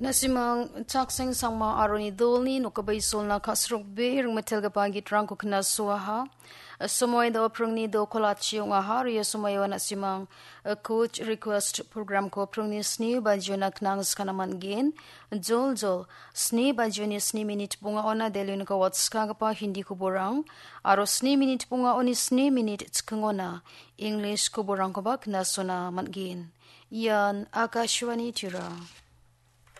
Nasimang chakseng sangma aroni dolni nokabay solna kasrok be rung metel gapa gitrang ko kna suaha somoy do prungni do kolatchi yung aha riya somoy wana simang coach request program ko prungni sni ba juna knang skanaman gen jol sni ba juni sni minute bunga ona delun ka watska gapa hindi ko borang aro sni minute bunga oni sni minute tskngona English ko borang ko ba kna sona man gen yan Akashwani Tira.